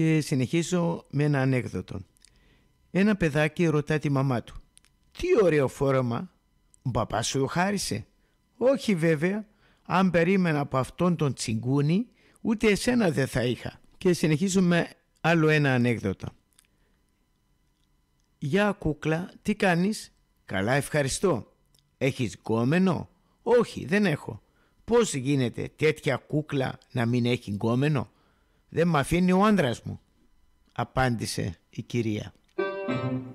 Και συνεχίζω με ένα ανέκδοτο. Ένα παιδάκι ρωτά τη μαμά του: «Τι ωραίο φόρεμα, ο παπάς σου το χάρισε?» «Όχι βέβαια, αν περίμενα από αυτόν τον τσιγκούνι, ούτε εσένα δεν θα είχα». Και συνεχίζω με άλλο ένα ανέκδοτο. «Γεια κούκλα, τι κάνεις?» «Καλά ευχαριστώ». «Έχεις γκόμενο?» «Όχι, δεν έχω». «Πώς γίνεται τέτοια κούκλα να μην έχει γκόμενο?» «Δεν μ' αφήνει ο άντρας μου», απάντησε η κυρία.